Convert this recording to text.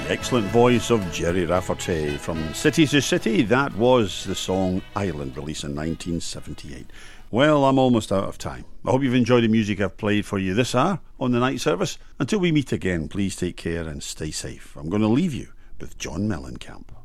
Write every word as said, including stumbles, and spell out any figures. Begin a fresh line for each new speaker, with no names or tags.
Excellent voice of Jerry Rafferty. From City to City, that was the song Island, released in nineteen seventy-eight. Well, I'm almost out of time. I hope you've enjoyed the music I've played for you this hour on the night service. Until we meet again, please take care and stay safe. I'm going to leave you with John Mellencamp.